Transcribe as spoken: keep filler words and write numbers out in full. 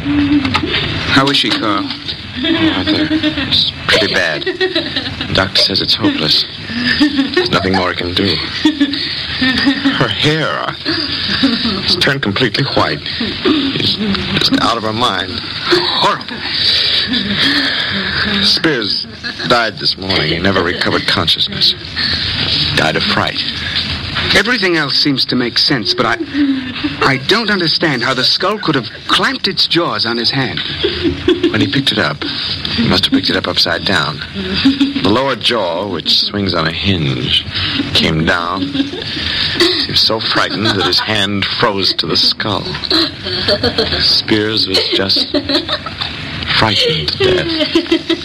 How is she, Carl? Oh, Arthur, it's pretty bad. The doctor says it's hopeless. There's nothing more he can do. Her hair, Arthur, it's turned completely white. She's just out of her mind. Horrible. Spears died this morning. He never recovered consciousness. Died of fright. Everything else seems to make sense, but I... I don't understand how the skull could have clamped its jaws on his hand. When he picked it up, he must have picked it up upside down. The lower jaw, which swings on a hinge, came down. He was so frightened that his hand froze to the skull. Spears was just frightened to death.